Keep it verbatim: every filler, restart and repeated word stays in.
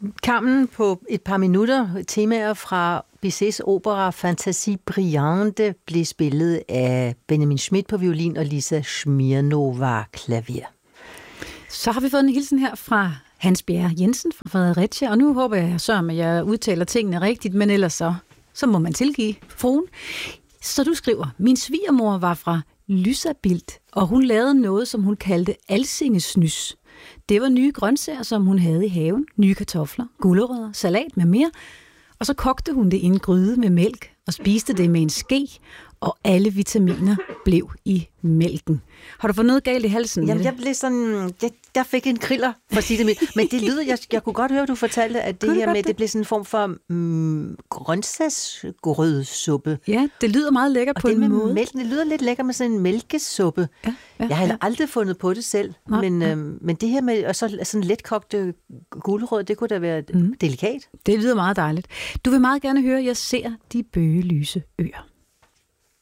Carmen, på et par minutter, temaer fra Bizets opera Fantasie Brillante blev spillet af Benjamin Schmidt på violin og Lisa Smirnova klaver. Så har vi fået en hilsen her fra Hans Bjerre Jensen fra Fredericia, og nu håber jeg så, at jeg udtaler tingene rigtigt, men ellers så, så må man tilgive fruen. Så du skriver, min svigermor var fra Lysabild, og hun lavede noget, som hun kaldte alsingesnys. Det var nye grøntsager, som hun havde i haven, nye kartofler, gulerødder, salat med mere, og så kogte hun det i en gryde med mælk og spiste det med en ske, og alle vitaminer blev i mælken. Har du fået noget galt i halsen? Jamen, jeg blev sådan, jeg, jeg fik en kriller, for at sige det med. Men det lyder, jeg, jeg kunne godt høre, at du fortalte, at det her med, det? det blev sådan en form for mm, grøntsagsgrødsuppe. Ja, det lyder meget lækkert og på det en med måde. Mælken, det lyder lidt lækker med sådan en mælkesuppe. Ja, ja, jeg har ja. aldrig fundet på det selv, Nej, men, ja. øhm, men det her med og så sådan letkogte gulerød, det kunne da være mm. delikat. Det lyder meget dejligt. Du vil meget gerne høre, jeg ser de bøgelyse øer.